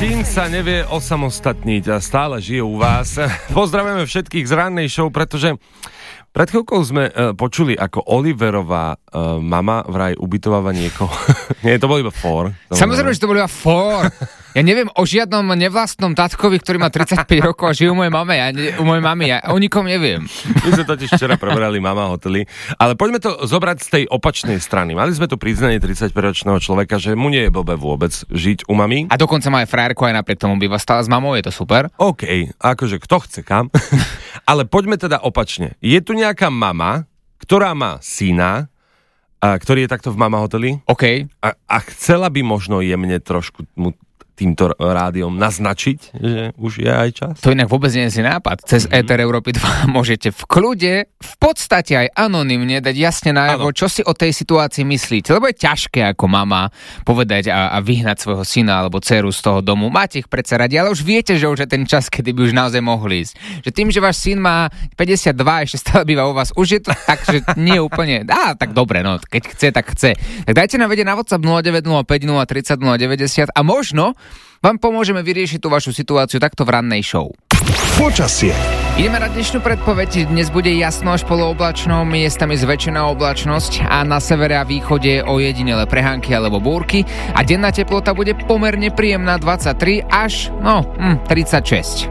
Syn sa nevie osamostatniť a stále žije u vás. Pozdravujeme všetkých z rannej show, pretože pred chvíľkou sme počuli, ako Oliverová mama vraj ubytováva niekoho. Nie, to bol iba for. Samozrejme, že to bol iba for. Ja neviem o žiadnom nevlastnom tatkovi, ktorý má 35 rokov a žije u mojej mamy. Ja o nikom neviem. My sme totiž včera preberali Mama hotely, ale poďme to zobrať z tej opačnej strany. Mali sme tu priznanie 35-ročného človeka, že mu nie je blbé vôbec žiť u mami. A dokonca má aj frajerku, aj napriek tomu býva stále s mamou, je to super. OK, akože kto chce kam. Ale poďme teda opačne. Je tu nejaká mama, ktorá má syna, ktorý je takto v Mama hoteli. OK. A chcela by možno jemne trošku mu týmto rádiom naznačiť, že už je aj čas? To inak vôbec nie je nápad. Cez Éter Európy 2 môžete v kľude, v podstate aj anonymne dať jasne najavo, čo si o tej situácii myslíte. Lebo je ťažké ako mama povedať a vyhnať svojho syna alebo dceru z toho domu. Máte ich predsa radi, ale už viete, že už je ten čas, kedy by už naozaj mohli ísť. Že tým, že váš syn má 52 ešte stále býva u vás, už je to tak, že nie úplne. Tak dobre, no, keď chce, tak chce. Tak dajte nám vedieť na WhatsApp 0905 030 090 a možno vám pomôžeme vyriešiť tú vašu situáciu takto v rannej show. Počasie. Ideme na dnešnú predpoveď. Dnes bude jasno až polooblačno, miestami zväčšená oblačnosť a na severe a východe ojedinele prehánky alebo búrky a denná teplota bude pomerne príjemná 23 až 36.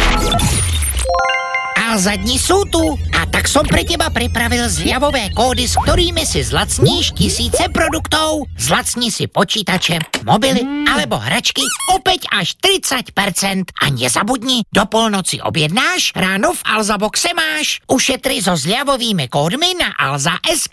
Alza dni sú tu a tak som pre teba pripravil zľavové kódy, s ktorými si zlacníš tisíce produktov. Zlacni si počítače, mobily alebo hračky o 5 až 30%. A nezabudni, do polnoci objednáš, ráno v Alza Boxe máš. Ušetri so zľavovými kódmi na Alza.sk.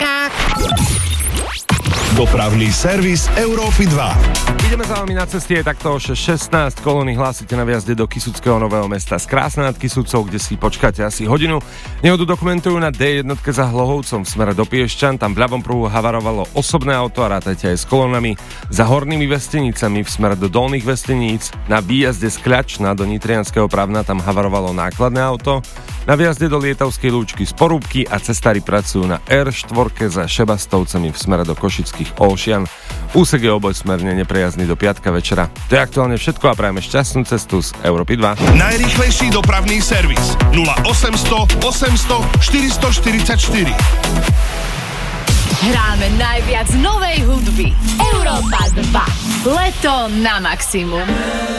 Dopravný servis Európy 2. Ideme za vami na ceste, je takto 16 kolóny hlásite na viazde do Kysuckého Nového Mesta z Krásna nad Kysucou, kde si počkáte asi hodinu. Nehodu dokumentujú na D1 za Hlohovcom v smere do Piešťan, tam v ľavom pruhu havarovalo osobné auto a rátajte aj s kolónami. Za Hornými Vestenicami v smere do Dolných Vesteníc, na výjazde z Kľačna do Nitrianskeho Pravna tam havarovalo nákladné auto. Na výjazde do Lietavskej Lúčky z Porúbky a cestári pracujú na R4 za Šebastovcami v smere do Košických Olšian. Úsek je obojsmerne neprejazný do piatka večera. To je aktuálne všetko a prajeme šťastnú cestu z Európy 2. Najrýchlejší dopravný servis 0800 800 444. Hráme najviac novej hudby. Európa 2. Leto na maximum.